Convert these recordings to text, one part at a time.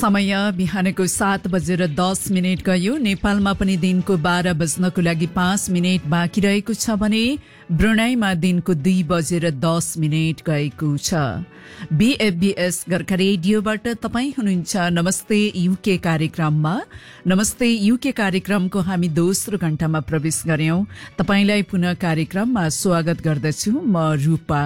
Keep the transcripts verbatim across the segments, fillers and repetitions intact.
समय बिहानको सात बजेर दस मिनट गयो। नेपालमा पनि दिनको बाह्र बज्नको लागि पाँच मिनट बाँकी रहेको छ भने ब्रुनाईमा दिनको दुई बजेर दस मिनट गएको छ। बीएफबीएस गोर्खा रेडियोबाट तपाईँ हुनुहुन्छ नमस्ते युके कार्यक्रममा। नमस्ते युके कार्यक्रमको हामी दोस्रो घण्टामा प्रवेश गर्यौं। तपाईंलाई पुनः कार्यक्रममा स्वागत गर्दछु म रूपा।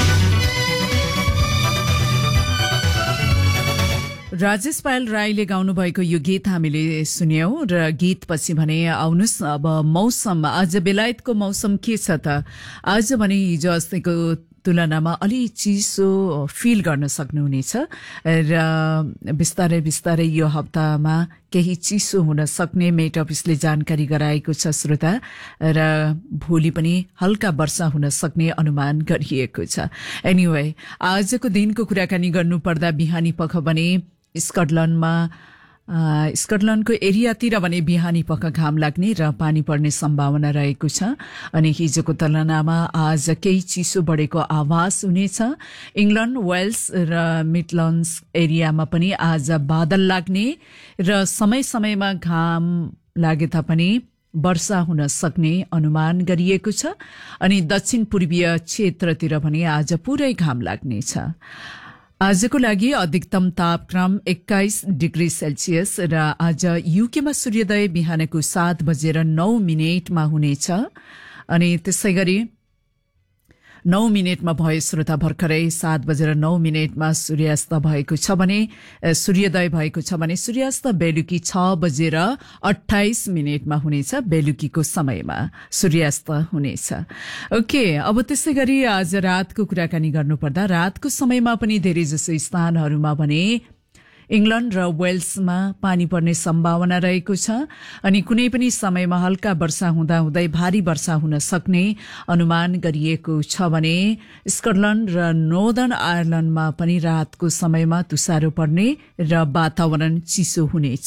राजेश पायल राईले गाउनु भएको यो गीत हामीले सुन्यौं र गीत पछि भने आउनुस् अब मौसम। आज बेलायतको मौसम के छ त? आज भने हिजो अस्तिको तुलनामा अलि चिसो फिल गर्न सक्नुहुनेछ र बिस्तारै बिस्तारै यो हप्तामा केही चिसो हुन सक्ने मेट अफिसले जानकारी गराएको छ श्रोता, र भोलि पनि हल्का वर्षा हुन सक्ने अनुमान गरिएको छ। एनीवे, आजको दिनको कुराकानी गर्नुपर्दा बिहानी पख भने स्कटल्याण्डमा स्कटल्याण्डको एरियातिर भने बिहानी पख घाम लाग्ने र पानी पर्ने सम्भावना रहेको छ। अनि हिजोको तुलनामा आज केही चिसो बढेको आभास हुनेछ। इंग्ल्याण्ड, वेल्स र मिडल्यान्ड्स एरियामा पनि आज बादल लाग्ने र समय समयमा घाम लागे तापनि वर्षा हुन सक्ने अनुमान गरिएको छ। अनि दक्षिण पूर्वीय क्षेत्रतिर भने आज पूरै घाम लाग्नेछ। आजको लागि अधिकतम तापक्रम एक्काइस डिग्री सेल्सियस र आज युकेमा सूर्योदय बिहानको सात बजेर नौ मिनटमा हुनेछ। अनि त्यसै गरी नौ मिनटमा भयो श्रोता, भर्खरै सात बजेर नौ मिनटमा सूर्यास्त भएको छ भने सूर्योदय भएको छ भने सूर्यास्त बेलुकी छ बजेर अठाइस मिनटमा हुनेछ। बेलुकीको समयमा सूर्यास्त हुनेछ। ओके, अब त्यसै गरी आज रातको कुराकानी गर्नुपर्दा रातको समयमा पनि धेरै जसो स्थानहरूमा भने इंग्ल्याण्ड र वेल्समा पानी पर्ने सम्भावना रहेको छ। अनि कुनै पनि समयमा हल्का वर्षा हुँदा हुँदै भारी वर्षा हुन सक्ने अनुमान गरिएको छ भने स्कटल्याण्ड र नर्दर्न आयरल्याण्डमा पनि रातको समयमा तुषारो पर्ने र वातावरण चिसो हुनेछ।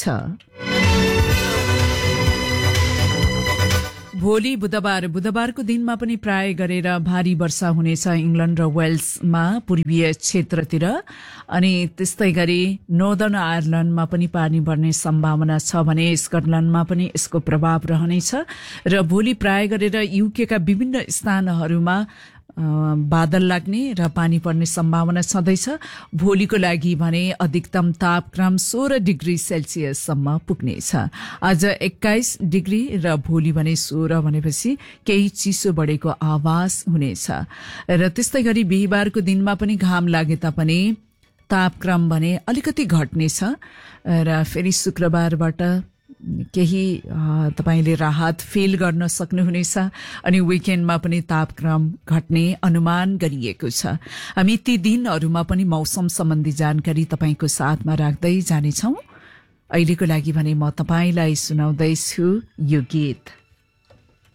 भोलि बुधबार बुधबारको दिनमा पनि प्राय गरेर भारी वर्षा हुनेछ इंग्ल्याण्ड र वेल्समा पूर्वीय क्षेत्रतिर। अनि त्यस्तै गरी नर्दर्न आयरल्याण्डमा पनि पानी पर्ने सम्भावना छ भने स्कटल्याण्डमा पनि यसको प्रभाव रहनेछ। र भोलि प्राय गरेर युकेका विभिन्न स्थानहरूमा बादल लाग्ने र पानी पर्ने सम्भावना छँदैछ। भोलिको लागि भने अधिकतम तापक्रम सोह्र डिग्री सेल्सियससम्म पुग्नेछ। आज एक्काइस डिग्री र भोलि भने सोह्र भनेपछि केही चिसो बढेको आभास हुनेछ। र त्यस्तै गरी बिहिबारको दिनमा पनि घाम लागे तापनि तापक्रम भने अलिकति घट्नेछ र फेरि शुक्रबारबाट केही तपाईले राहत फिल गर्न सक्नुहुनेछ। अनि विकेन्डमा पनि तापक्रम घट्ने अनुमान गरिएको छ। हामी ती दिनहरूमा पनि मौसम सम्बन्धी जानकारी तपाईको साथमा राख्दै जानेछौं। अहिलेको लागि भने म तपाईलाई सुनाउँदैछु यो गीत।